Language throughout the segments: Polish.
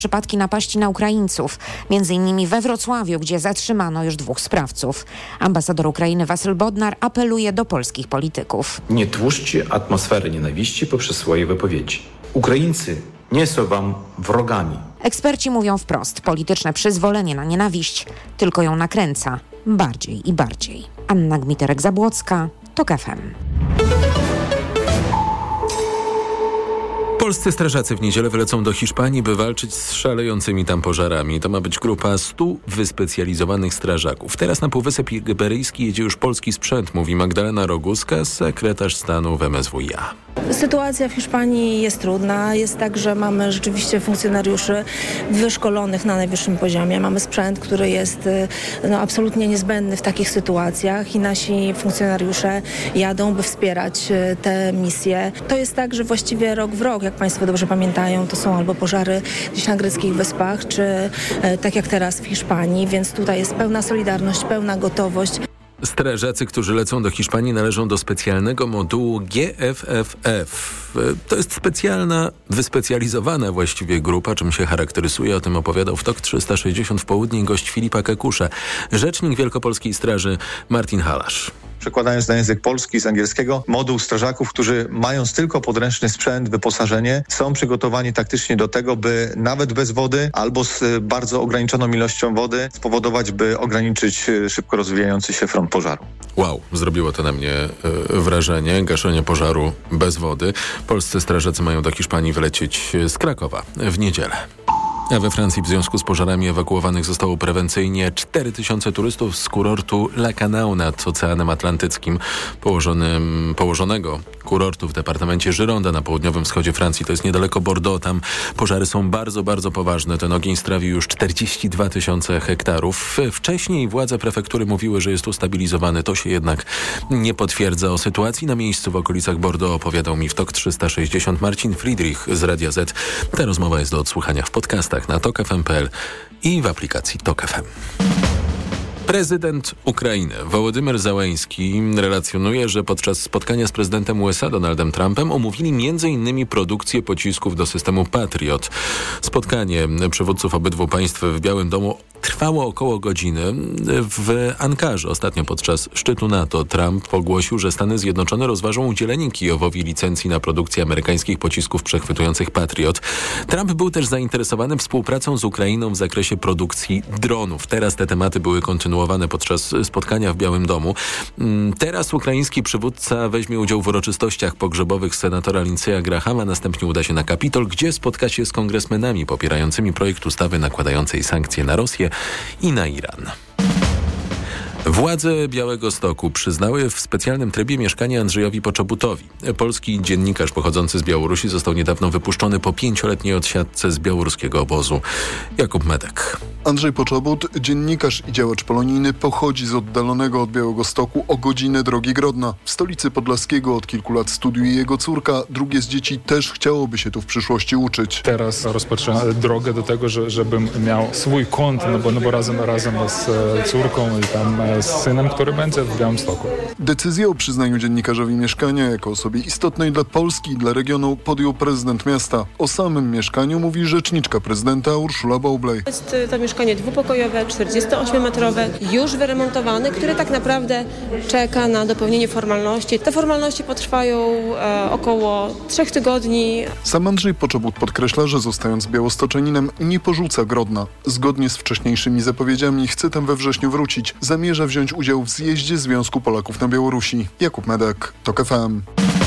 przypadki napaści na Ukraińców, m.in. we Wrocławiu, gdzie zatrzymano już 2 sprawców. Ambasador Ukrainy Wasyl Bodnar apeluje do polskich polityków. Nie tłuszczcie atmosfery nienawiści poprzez swoje wypowiedzi. Ukraińcy nie są wam wrogami. Eksperci mówią wprost, polityczne przyzwolenie na nienawiść tylko ją nakręca bardziej i bardziej. Anna Gmiterek-Zabłocka, TOK FM. Polscy strażacy w niedzielę wylecą do Hiszpanii, by walczyć z szalejącymi tam pożarami. To ma być grupa 100 wyspecjalizowanych strażaków. Teraz na Półwysep Iberyjski jedzie już polski sprzęt, mówi Magdalena Roguska, sekretarz stanu w MSWiA. Sytuacja w Hiszpanii jest trudna. Jest tak, że mamy rzeczywiście funkcjonariuszy wyszkolonych na najwyższym poziomie. Mamy sprzęt, który jest absolutnie niezbędny w takich sytuacjach i nasi funkcjonariusze jadą, by wspierać te misje. To jest tak, że właściwie rok w rok, jak Państwo dobrze pamiętają, to są albo pożary gdzieś na greckich wyspach, czy tak jak teraz w Hiszpanii, więc tutaj jest pełna solidarność, pełna gotowość. Strażacy, którzy lecą do Hiszpanii, należą do specjalnego modułu GFFF. To jest specjalna, wyspecjalizowana właściwie grupa. Czym się charakteryzuje, o tym opowiadał w TOK 360 w południe gość Filipa Kekusza. Rzecznik Wielkopolskiej Straży Martin Halasz. Przekładając na język polski z angielskiego, moduł strażaków, którzy mając tylko podręczny sprzęt, wyposażenie, są przygotowani taktycznie do tego, by nawet bez wody albo z bardzo ograniczoną ilością wody spowodować, by ograniczyć szybko rozwijający się front pożaru. Wow, zrobiło to na mnie wrażenie. Gaszenie pożaru bez wody. Polscy strażacy mają do Hiszpanii wylecieć z Krakowa w niedzielę. A we Francji w związku z pożarami ewakuowanych zostało prewencyjnie 4000 turystów z kurortu La Canau nad Oceanem Atlantyckim, położonego kurortu w departamencie Gironde na południowym wschodzie Francji. To jest niedaleko Bordeaux. Tam pożary są bardzo, bardzo poważne. Ten ogień strawił już 42 000 hektarów. Wcześniej władze prefektury mówiły, że jest ustabilizowany. To się jednak nie potwierdza. O sytuacji na miejscu w okolicach Bordeaux opowiadał mi w TOK 360 Marcin Friedrich z Radia Z. Ta rozmowa jest do odsłuchania w podcastach na tokfm.pl i w aplikacji TOK FM. Prezydent Ukrainy Wołodymyr Zełenski relacjonuje, że podczas spotkania z prezydentem USA Donaldem Trumpem omówili m.in. produkcję pocisków do systemu Patriot. Spotkanie przywódców obydwu państw w Białym Domu trwało około godziny. W Ankarze ostatnio podczas szczytu NATO Trump ogłosił, że Stany Zjednoczone rozważą udzielenie Kijowowi licencji na produkcję amerykańskich pocisków przechwytujących Patriot. Trump był też zainteresowany współpracą z Ukrainą w zakresie produkcji dronów. Teraz te tematy były kontynuowane podczas spotkania w Białym Domu. Teraz ukraiński przywódca weźmie udział w uroczystościach pogrzebowych senatora Lindsey'a Grahama, następnie uda się na Kapitol, gdzie spotka się z kongresmenami popierającymi projekt ustawy nakładającej sankcje na Rosję i na Iran. Władze Białegostoku przyznały w specjalnym trybie mieszkanie Andrzejowi Poczobutowi. Polski dziennikarz pochodzący z Białorusi został niedawno wypuszczony po 5-letniej odsiadce z białoruskiego obozu. Jakub Medek. Andrzej Poczobut, dziennikarz i działacz polonijny, pochodzi z oddalonego od Białegostoku o godzinę drogi Grodna. W stolicy Podlaskiego od kilku lat studiuje jego córka. Drugie z dzieci też chciałoby się tu w przyszłości uczyć. Teraz rozpoczynam drogę do tego, żebym miał swój kąt, bo razem z córką i tam z synem, który będzie w Białymstoku. Decyzję o przyznaniu dziennikarzowi mieszkania jako osobie istotnej dla Polski i dla regionu podjął prezydent miasta. O samym mieszkaniu mówi rzeczniczka prezydenta Urszula Baublej. Jest to mieszkanie dwupokojowe, 48-metrowe, już wyremontowane, które tak naprawdę czeka na dopełnienie formalności. Te formalności potrwają około 3 tygodni. Sam Andrzej Poczobut podkreśla, że zostając białostoczaninem nie porzuca Grodna. Zgodnie z wcześniejszymi zapowiedziami chce tam we wrześniu wrócić. Zamierza wziąć udział w zjeździe Związku Polaków na Białorusi. Jakub Medek, TOK FM.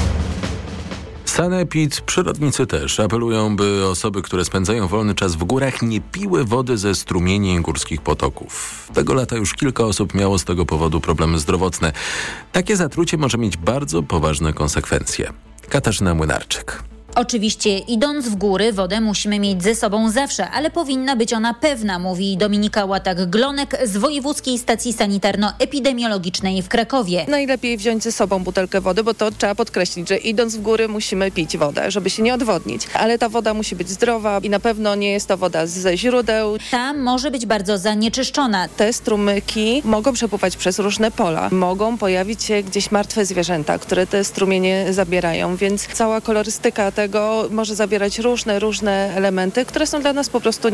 Sanepid, przyrodnicy też apelują, by osoby, które spędzają wolny czas w górach, nie piły wody ze strumieni i górskich potoków. Tego lata już kilka osób miało z tego powodu problemy zdrowotne. Takie zatrucie może mieć bardzo poważne konsekwencje. Katarzyna Młynarczyk. Oczywiście idąc w góry wodę musimy mieć ze sobą zawsze, ale powinna być ona pewna, mówi Dominika Łatak-Glonek z Wojewódzkiej Stacji Sanitarno-Epidemiologicznej w Krakowie. Najlepiej wziąć ze sobą butelkę wody, bo to trzeba podkreślić, że idąc w góry musimy pić wodę, żeby się nie odwodnić. Ale ta woda musi być zdrowa i na pewno nie jest to woda ze źródeł. Ta może być bardzo zanieczyszczona. Te strumyki mogą przepływać przez różne pola. Mogą pojawić się gdzieś martwe zwierzęta, które te strumienie zabierają, więc cała kolorystyka tego tego może zawierać różne elementy, które są dla nas po prostu